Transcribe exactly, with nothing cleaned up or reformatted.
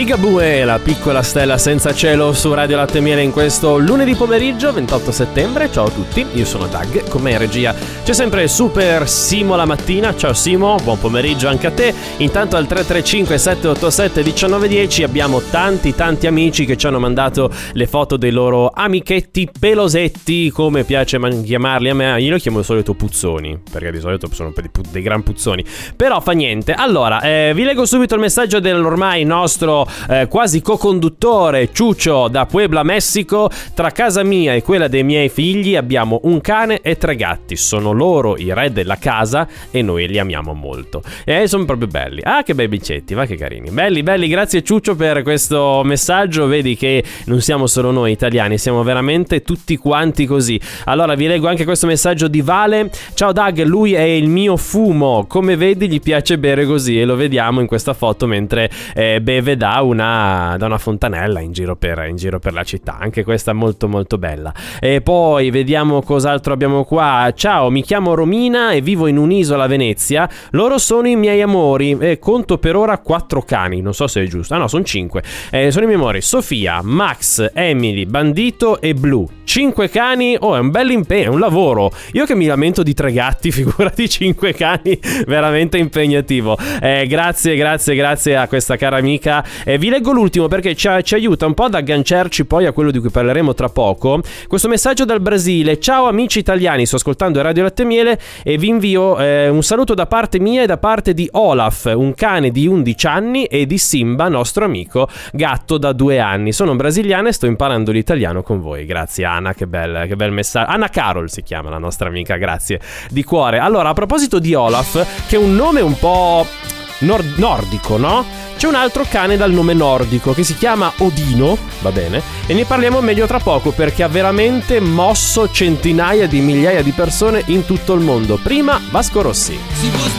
Ligabue, la piccola stella senza cielo su Radio Latte e Miele in questo lunedì pomeriggio ventotto settembre. Ciao a tutti, io sono Doug, con me in regia c'è sempre Super Simo la mattina. Ciao Simo, buon pomeriggio anche a te. Intanto al tre tre cinque sette otto sette uno nove uno zero abbiamo tanti tanti amici che ci hanno mandato le foto dei loro amichetti pelosetti, come piace man- chiamarli a me. Io li chiamo di solito puzzoni, perché di solito sono dei, pu- dei gran puzzoni, però fa niente. Allora, eh, vi leggo subito il messaggio dell'ormai nostro Eh, quasi co-conduttore Ciuccio da Puebla, Messico. Tra casa mia e quella dei miei figli abbiamo un cane e tre gatti. Sono loro i re della casa e noi li amiamo molto. E eh, sono proprio belli. Ah, che bei bicetti, va che carini. Belli, belli, grazie Ciuccio per questo messaggio. Vedi che non siamo solo noi italiani, siamo veramente tutti quanti così. Allora vi leggo anche questo messaggio di Vale. Ciao Doug, lui è il mio fumo. Come vedi gli piace bere così e lo vediamo in questa foto mentre eh, beve da una, da una fontanella in giro, per, in giro per la città. Anche questa molto molto bella. E poi vediamo cos'altro abbiamo qua. Ciao, mi chiamo Romina e vivo in un'isola a Venezia. Loro sono i miei amori e conto per ora quattro cani. Non so se è giusto. Ah no, sono cinque. Eh, sono i miei amori: Sofia, Max, Emily, Bandito e Blu. Cinque cani. Oh, è un bel impegno, è un lavoro. Io che mi lamento di tre gatti, figurati cinque cani, veramente impegnativo. Eh, grazie, grazie, grazie a questa cara amica. Eh, vi leggo l'ultimo perché ci, ci aiuta un po' ad agganciarci poi a quello di cui parleremo tra poco. Questo messaggio dal Brasile: ciao amici italiani, sto ascoltando Radio Latte e Miele e vi invio eh, un saluto da parte mia e da parte di Olaf, un cane di undici anni, e di Simba, nostro amico gatto da due anni. Sono brasiliana e sto imparando l'italiano con voi. Grazie Anna, che bel, che bel messaggio. Anna Carol si chiama la nostra amica, grazie di cuore. Allora, a proposito di Olaf, che è un nome un po' nord- nordico, no? C'è un altro cane dal nome nordico che si chiama Odino, va bene? E ne parliamo meglio tra poco perché ha veramente mosso centinaia di migliaia di persone in tutto il mondo. Prima Vasco Rossi.